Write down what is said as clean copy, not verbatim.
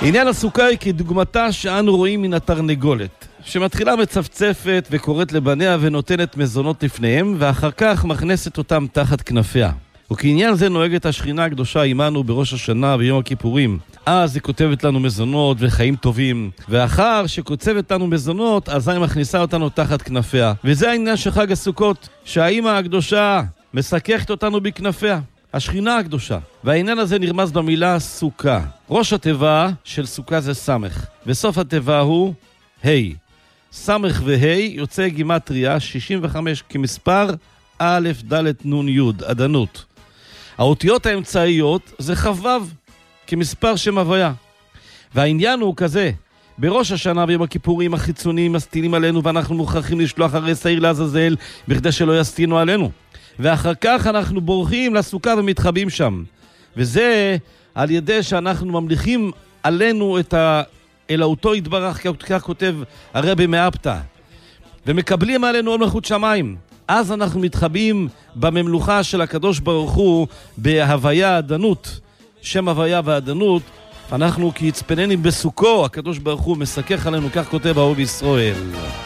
עניין הסוכה היא כדוגמתה שאנו רואים מן התרנגולת, שמתחילה מצפצפת וקוראת לבניה ונותנת מזונות לפניהם, ואחר כך מכנסת אותם תחת כנפיה. וכעניין זה נוהגת השכינה הקדושה עמנו בראש השנה ביום הכיפורים. אז היא כותבת לנו מזונות וחיים טובים, ואחר שקוצבת לנו מזונות, אז היא מכניסה אותנו תחת כנפיה. וזה העניין של חג הסוכות, שהאמא הקדושה מסככת אותנו בכנפיה, השכינה הקדושה. והעניין הזה נרמז במילה סוכה. ראש התיבה של סוכה זה סמך, וסוף התיבה הוא ה'. סמך וה' יוצא גימטריה 65 כמספר א' ד' נ' י', עדנות. האותיות האמצעיות זה חו"ב כמספר שם הוויה. והעניין הוא כזה, בראש השנה ביום הכיפורים החיצוניים מסתינים עלינו, ואנחנו מוכרחים לשלוח הרי שעיר לעזאזל בכדי שלא יסתינו עלינו. ואחר כך אנחנו בורחים לסוכה ומתחבאים שם. וזה על ידי שאנחנו ממליכים עלינו את אלוהותו יתברך, כך כותב הרבי מאפתא, ומקבלים עלינו עול מלכות שמיים. אז אנחנו מתחבאים בממלוכה של הקדוש ברוך הוא בהוויה עדנות, שם הוויה ועדנות. אנחנו כי יצפננים בסוכו, הקדוש ברוך הוא מסכך עלינו, כך כותב האור בישראל.